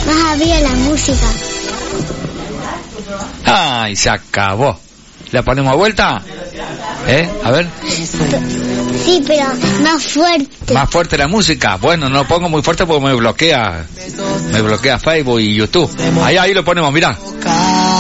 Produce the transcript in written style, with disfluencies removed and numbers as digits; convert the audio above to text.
Más arriba la música. Ay, se acabó. ¿La ponemos a vuelta? A ver. Sí, pero más fuerte. Más fuerte la música. Bueno, no lo pongo muy fuerte porque me bloquea Facebook y YouTube. Ahí lo ponemos, mirá.